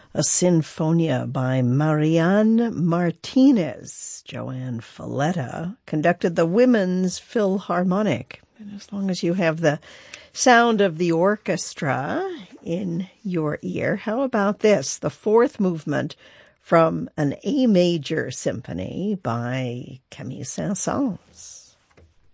a Sinfonia by Marianne Martinez. Joanne Falletta conducted the Women's Philharmonic. And as long as you have the sound of the orchestra in your ear, how about this? The fourth movement from an A major symphony by Camille Saint-Saëns.